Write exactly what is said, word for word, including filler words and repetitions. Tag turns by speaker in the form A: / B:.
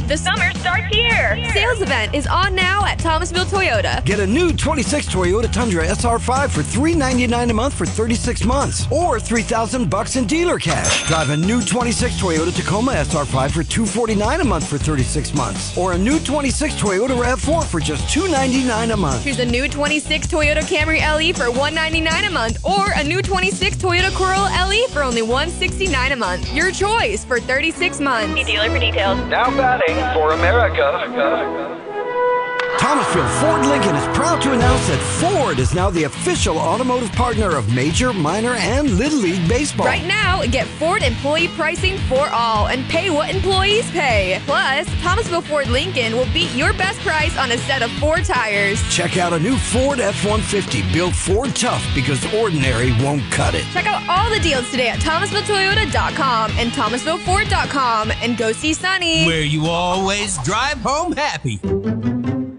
A: The summer starts here. Sales event is on now at Thomasville Toyota.
B: Get a new twenty-six Toyota Tundra S R five for three hundred ninety-nine dollars a month for thirty-six months, or three thousand bucks in dealer cash. Drive a new twenty-six Toyota Tacoma S R five for two hundred forty-nine dollars a month for thirty-six months, or a new twenty-six Toyota RAV four for just two hundred ninety-nine dollars a month.
A: Choose a new twenty-six Toyota Camry L E for one hundred ninety-nine dollars a month, or a new twenty-six Toyota Corolla L E for only one hundred sixty-nine dollars a month. Your choice for thirty-six months. See dealer for details.
C: Now batting for America.
B: Thomasville Ford Lincoln is proud to announce that Ford is now the official automotive partner of Major, Minor, and Little League Baseball.
A: Right now, get Ford employee pricing for all and pay what employees pay. Plus, Thomasville Ford Lincoln will beat your best price on a set of four tires.
B: Check out a new Ford F one fifty built Ford tough because ordinary won't cut it.
A: Check out all the deals today at Thomasville Toyota dot com and Thomasville Ford dot com and go see Sunny,
D: where you always drive home happy.